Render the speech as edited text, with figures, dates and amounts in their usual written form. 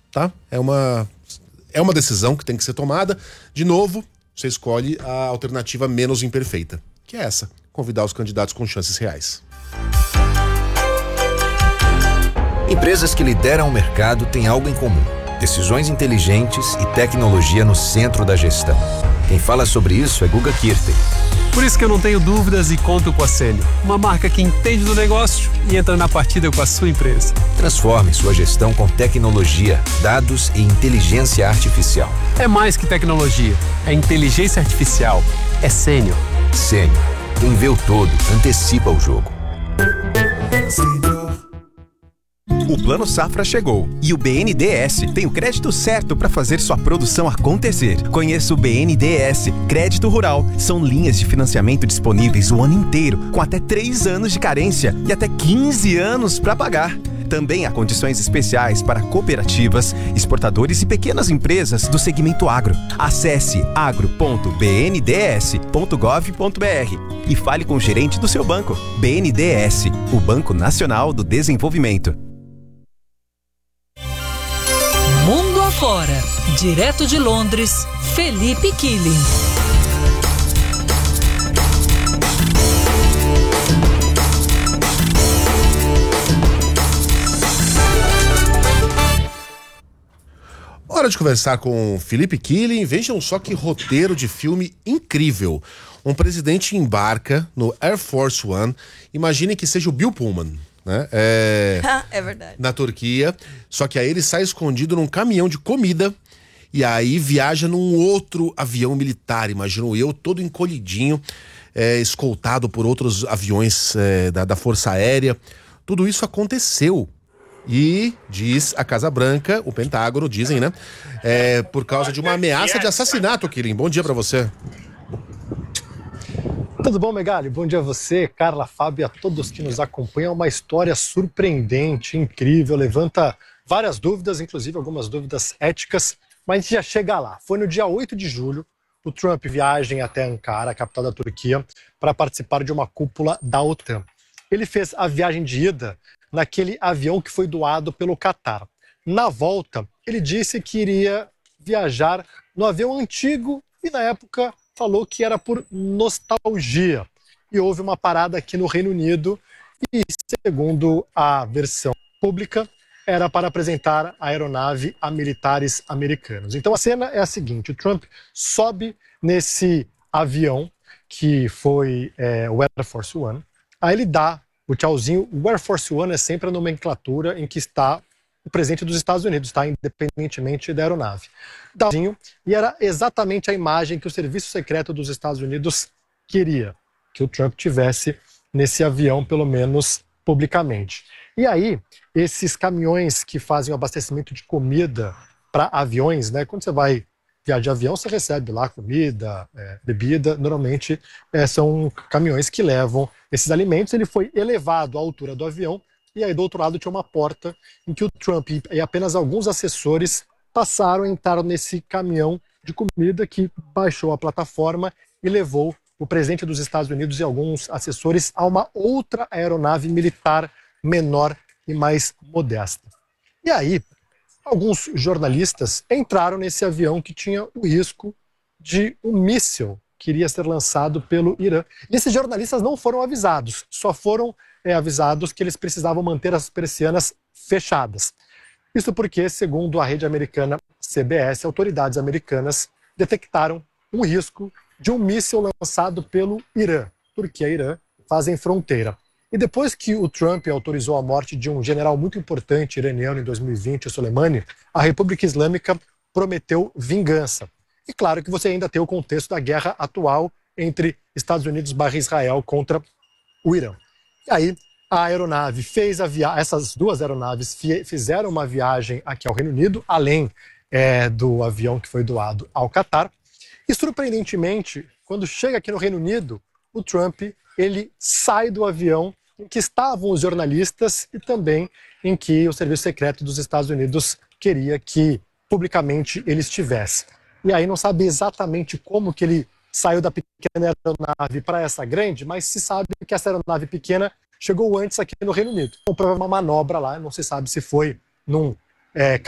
tá? É uma decisão que tem que ser tomada. De novo, você escolhe a alternativa menos imperfeita, que é essa: convidar os candidatos com chances reais. Empresas que lideram o mercado têm algo em comum: decisões inteligentes e tecnologia no centro da gestão. Quem fala sobre isso é Guga Kirten. Por isso que eu não tenho dúvidas e conto com a Sênior, uma marca que entende do negócio e entra na partida com a sua empresa. Transforme sua gestão com tecnologia, dados e inteligência artificial. É mais que tecnologia, é inteligência artificial, é Sênior. Sênior. Quem vê o todo, antecipa o jogo. O Plano Safra chegou e o BNDES tem o crédito certo para fazer sua produção acontecer. Conheça o BNDES Crédito Rural. São linhas de financiamento disponíveis o ano inteiro, com até 3 anos de carência e até 15 anos para pagar. Também há condições especiais para cooperativas, exportadores e pequenas empresas do segmento agro. Acesse agro.bnds.gov.br e fale com o gerente do seu banco. BNDES, o Banco Nacional do Desenvolvimento. Mundo Afora, direto de Londres, Felipe Killing. Hora de conversar com Felipe Killing. Vejam só que roteiro de filme incrível. Um presidente embarca no Air Force One. Imaginem que seja o Bill Pullman, né? É verdade. Na Turquia. Só que aí ele sai escondido num caminhão de comida e aí viaja num outro avião militar, imagino eu, todo encolhidinho, escoltado por outros aviões da Força Aérea. Tudo isso aconteceu. E diz a Casa Branca, o Pentágono, dizem, né? Por causa de uma ameaça de assassinato, Killing. Bom dia pra você. Tudo bom, Megali? Bom dia a você, Carla, Fábio e a todos que nos acompanham. Uma história surpreendente, incrível, levanta várias dúvidas, inclusive algumas dúvidas éticas, mas a gente já chega lá. Foi no dia 8 de julho, o Trump viaja até Ankara, a capital da Turquia, para participar de uma cúpula da OTAN. Ele fez a viagem de ida naquele avião que foi doado pelo Catar. Na volta, ele disse que iria viajar no avião antigo e, na época, falou que era por nostalgia. E houve uma parada aqui no Reino Unido e, segundo a versão pública, era para apresentar a aeronave a militares americanos. Então a cena é a seguinte: o Trump sobe nesse avião, que foi o Air Force One, aí ele dá o tchauzinho. O Air Force One é sempre a nomenclatura em que está o presidente dos Estados Unidos, tá? Independentemente da aeronave. Dá o tchauzinho, e era exatamente a imagem que o Serviço Secreto dos Estados Unidos queria que o Trump tivesse nesse avião, pelo menos publicamente. E aí, esses caminhões que fazem o abastecimento de comida para aviões, né? Quando você vai viajar de avião, você recebe lá comida, bebida. Normalmente são caminhões que levam esses alimentos. Ele foi elevado à altura do avião e aí do outro lado tinha uma porta em que o Trump e apenas alguns assessores passaram, entraram nesse caminhão de comida que baixou a plataforma e levou o presidente dos Estados Unidos e alguns assessores a uma outra aeronave militar menor e mais modesta. E aí, alguns jornalistas entraram nesse avião que tinha o risco de um míssil que iria ser lançado pelo Irã. E esses jornalistas não foram avisados, só foram avisados que eles precisavam manter as persianas fechadas. Isso porque, segundo a rede americana CBS, autoridades americanas detectaram um risco de um míssil lançado pelo Irã. Turquia e Irã fazem fronteira. E depois que o Trump autorizou a morte de um general muito importante iraniano em 2020, o Soleimani, a República Islâmica prometeu vingança. E claro que você ainda tem o contexto da guerra atual entre Estados Unidos / Israel contra o Irã. E aí a aeronave fez essas duas aeronaves fizeram uma viagem aqui ao Reino Unido, além do avião que foi doado ao Catar. E surpreendentemente, quando chega aqui no Reino Unido, o Trump ele sai do avião em que estavam os jornalistas e também em que o Serviço Secreto dos Estados Unidos queria que publicamente ele estivesse. E aí não sabe exatamente como que ele saiu da pequena aeronave para essa grande, mas se sabe que essa aeronave pequena chegou antes aqui no Reino Unido. Então, provavelmente uma manobra lá, não se sabe se foi num